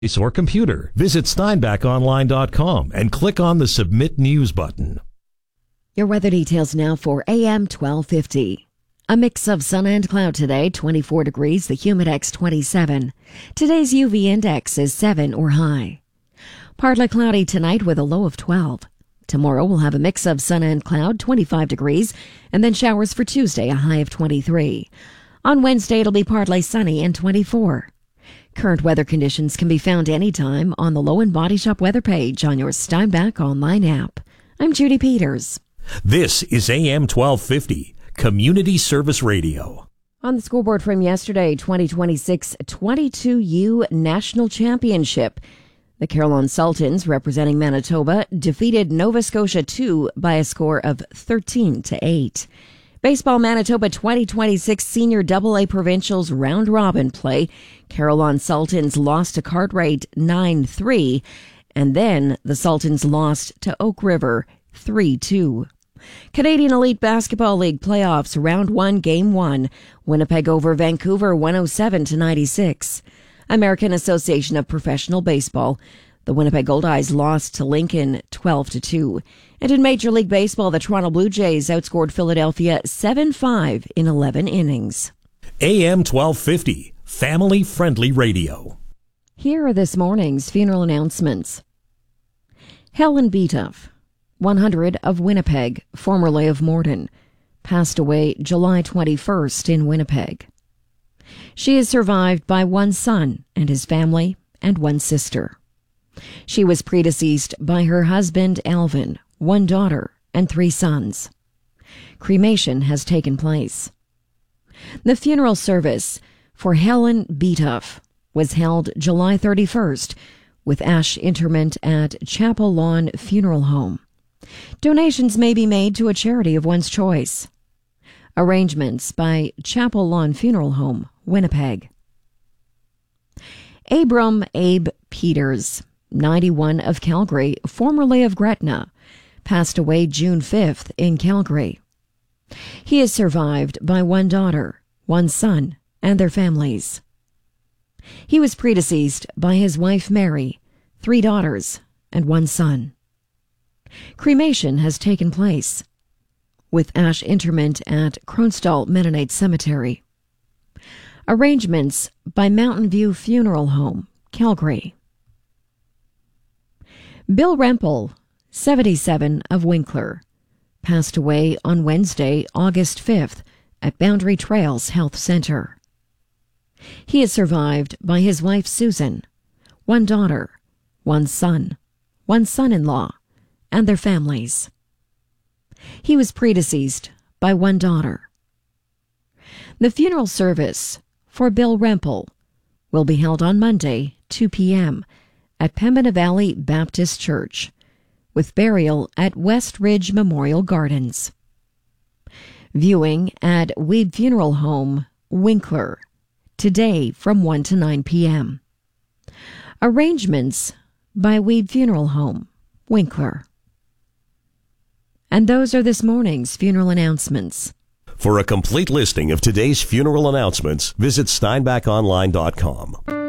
or computer. Visit SteinbachOnline.com and click on the Submit News button. Your weather details now for AM 1250. A mix of sun and cloud today, 24 degrees, the humidex 27. Today's UV index is 7 or high. Partly cloudy tonight with a low of 12. Tomorrow we'll have a mix of sun and cloud, 25 degrees, and then showers for Tuesday, a high of 23. On Wednesday it'll be partly sunny and 24. Current weather conditions can be found anytime on the Low and Body Shop weather page on your Steinbach Online app. I'm Judy Peters. This is AM 1250, Community Service Radio. On the scoreboard from yesterday, 2026 22U National Championship. The Carillon Sultans, representing Manitoba, defeated Nova Scotia 2 by a score of 13-8. Baseball Manitoba 2026 Senior AA Provincials round robin play. Carillon Sultans lost to Cartwright 9-3, and then the Sultans lost to Oak River 3-2. Canadian Elite Basketball League playoffs round 1 game 1. Winnipeg over Vancouver 107-96. American Association of Professional Baseball. The Winnipeg Goldeyes lost to Lincoln 12-2. And in Major League Baseball, the Toronto Blue Jays outscored Philadelphia 7-5 in 11 innings. AM 1250, family-friendly radio. Here are this morning's funeral announcements. Helen Beatoff, 100 of Winnipeg, formerly of Morden, passed away July 21st in Winnipeg. She is survived by one son and his family and one sister. She was predeceased by her husband, Alvin, one daughter, and 3 sons. Cremation has taken place. The funeral service for Helen Beatoff was held July 31st with ash interment at Chapel Lawn Funeral Home. Donations may be made to a charity of one's choice. Arrangements by Chapel Lawn Funeral Home, Winnipeg. Abram Abe Peters, 91 of Calgary, formerly of Gretna, passed away June 5th in Calgary. He is survived by one daughter, one son, and their families. He was predeceased by his wife Mary, 3 daughters, and one son. Cremation has taken place, with ash interment at Kronstall Mennonite Cemetery. Arrangements by Mountain View Funeral Home, Calgary. Bill Rempel, 77 of Winkler, passed away on Wednesday, August 5th at Boundary Trails Health Center. He is survived by his wife Susan, one daughter, one son, one son-in-law, and their families. He was predeceased by one daughter. The funeral service for Bill Rempel will be held on Monday, 2 p.m. at Pembina Valley Baptist Church, with burial at West Ridge Memorial Gardens. Viewing at Weeb Funeral Home, Winkler, today from 1 to 9 p.m. Arrangements by Weeb Funeral Home, Winkler. And those are this morning's funeral announcements. For a complete listing of today's funeral announcements, visit SteinbachOnline.com.